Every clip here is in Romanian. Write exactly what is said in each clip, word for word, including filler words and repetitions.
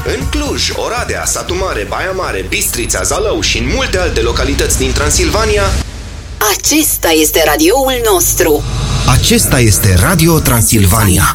În Cluj, Oradea, Satu Mare, Baia Mare, Bistrița, Zalău și în multe alte localități din Transilvania, acesta este radioul nostru. Acesta este Radio Transilvania.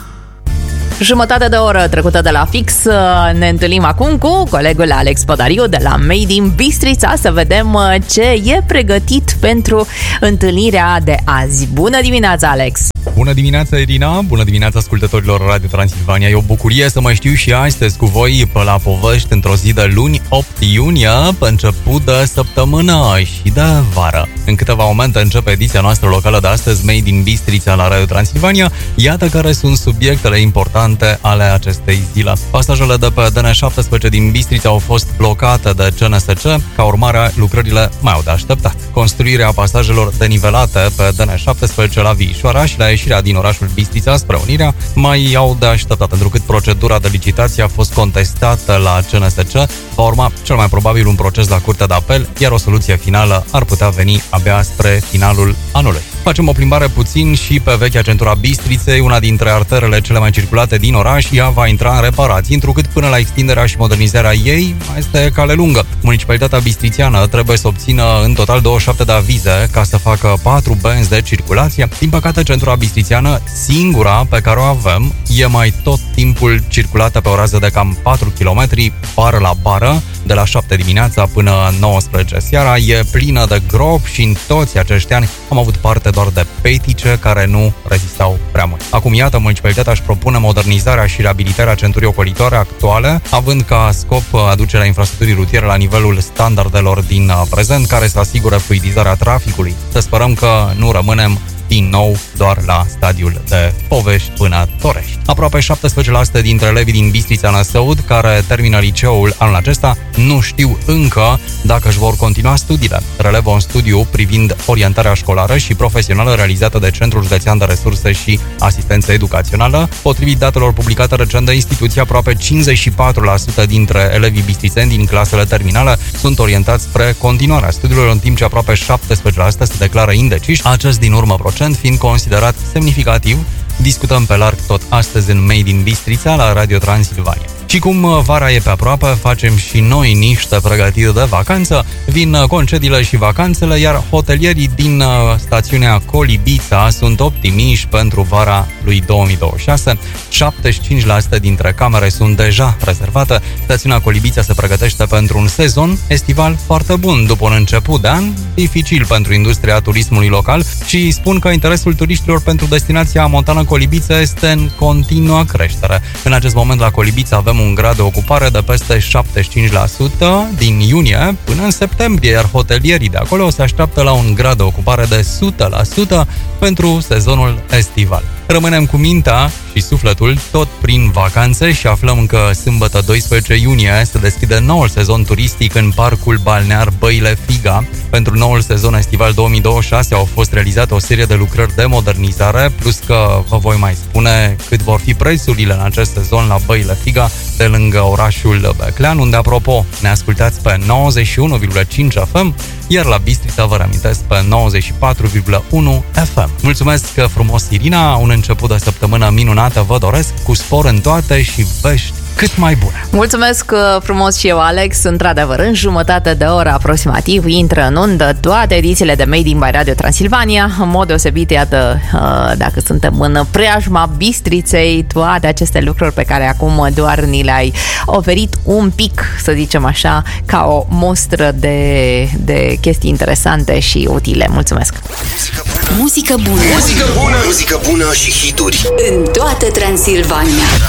Jumătate de oră trecută de la fix. Ne întâlnim acum cu colegul Alex Podariu de la Made in Bistrița să vedem ce e pregătit pentru întâlnirea de azi. Bună dimineața, Alex! Bună dimineața, Irina! Bună dimineața ascultătorilor Radio Transilvania! E o bucurie să mă știu și astăzi cu voi pe la povești într-o zi de luni, opt iunie, pe început de săptămână și de vară. În câteva momente începe ediția noastră locală de astăzi, Made in Bistrița la Radio Transilvania. Iată care sunt subiectele importante ale acestei zile. Pasajele de pe D N șaptesprezece din Bistrița au fost blocate de C N S C, ca urmare lucrările mai au de așteptat. Construirea pasajelor denivelate pe D N șaptesprezece la Viișoara și la ieșirea din orașul Bistrița spre Unirea mai au de așteptat, întrucât procedura de licitație a fost contestată la C N S C. Va urma cel mai probabil un proces la Curtea de Apel, iar o soluție finală ar putea veni abia spre finalul anului. Facem o plimbare puțin și pe vechea centura Bistriței, una dintre arterele cele mai circulate din oraș. Ea va intra în reparații, întrucât până la extinderea și modernizarea ei mai este cale lungă. Municipalitatea bistrițeană trebuie să obțină în total douăzeci și șapte de avize ca să facă patru benzi de circulație. Din păcate, centura bistrițeană, singura pe care o avem, e mai tot timpul circulată pe o rază de cam patru kilometri, bară la bară, de la șapte dimineața până nouăsprezece seara. E plină de gropi și în toți acești ani am avut parte doar de petice care nu rezistau prea mult. Acum, iată, municipalitatea își propune modernizarea și reabilitarea centurii ocolitoare actuale, având ca scop aducerea infrastructurii rutiere la nivelul standardelor din prezent, care să asigure fluidizarea traficului. Să sperăm că nu rămânem din nou doar la stadiul de povești până Torești. Aproape șaptesprezece la sută dintre elevii din Bistrița Năsăud care termină liceul anul acesta nu știu încă dacă își vor continua studiile. Relevă un studiu privind orientarea școlară și profesională realizată de Centrul Județean de Resurse și Asistență Educațională. Potrivit datelor publicate recent de instituție, aproape cincizeci și patru la sută dintre elevii bistrițeni din clasele terminale sunt orientați spre continuarea studiilor, în timp ce aproape șaptesprezece la sută se declară indeciși, acest din urmă procent fiind considerat semnificativ. Discutăm pe larg tot astăzi în Made in Bistrița la Radio Transilvania. Și cum vara e pe aproape, facem și noi niște pregătiri de vacanță. Vin concediile și vacanțele, iar hotelierii din stațiunea Colibița sunt optimiști pentru vara lui două mii douăzeci și șase. șaptezeci și cinci la sută dintre camere sunt deja rezervate. Stațiunea Colibița se pregătește pentru un sezon estival foarte bun, după un început de an dificil pentru industria turismului local, și spun că interesul turiștilor pentru destinația montană Colibița este în continuă creștere. În acest moment la Colibița avem un grad de ocupare de peste șaptezeci și cinci la sută din iunie până în septembrie, iar hotelierii de acolo se așteaptă la un grad de ocupare de o sută la sută pentru sezonul estival. Rămânem cu mintea și sufletul tot prin vacanțe și aflăm că sâmbătă doisprezece iunie se deschide noul sezon turistic în parcul balnear Băile Figa. Pentru noul sezon estival două mii douăzeci și șase au fost realizate o serie de lucrări de modernizare, plus că vă voi mai spune cât vor fi prețurile în acest sezon la Băile Figa, de lângă orașul Beclean, unde, apropo, ne ascultați pe nouăzeci și unu virgulă cinci F M, iar la Bistrița vă reamintesc pe nouăzeci și patru virgulă unu F M. Mulțumesc frumos, Irina, un început de săptămână minunată vă doresc, cu spor în toate și vești cât mai bune. Mulțumesc frumos și eu, Alex. Într-adevăr, în jumătate de oră aproximativ intră în undă toate edițiile de Made in by Radio Transilvania. În mod deosebit, iată, dacă suntem în preajma Bistriței, toate aceste lucruri pe care acum doar ni le-ai oferit un pic, să zicem așa, ca o mostră de, de chestii interesante și utile. Mulțumesc! Muzică bună! Muzică bună! Muzică bună și hituri în toată Transilvania.